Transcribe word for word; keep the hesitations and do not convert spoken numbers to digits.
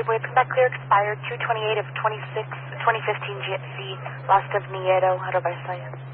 Subway, come back clear, expired two twenty-eight of twenty-six, twenty fifteen G F C, Lost of Nieto, Autobahn.